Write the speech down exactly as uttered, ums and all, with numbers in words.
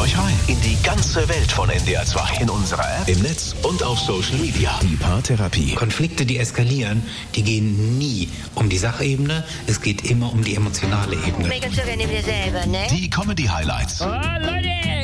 euch rein in die ganze Welt von N D R zwei. In unserer App, im Netz und auf Social Media. Die Paartherapie. Konflikte, die eskalieren, die gehen nie um die Sachebene. Es geht immer um die emotionale Ebene. Mega zu werden wir selber, ne? Die Comedy-Highlights. Oh, Leute!